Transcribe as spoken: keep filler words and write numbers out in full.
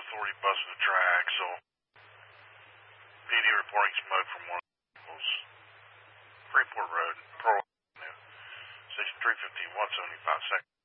Authority busted a drag, so P D reporting smoke from one of the vehicles. Freeport Road, Pearl Avenue, station three fifteen, one seventy-five, second.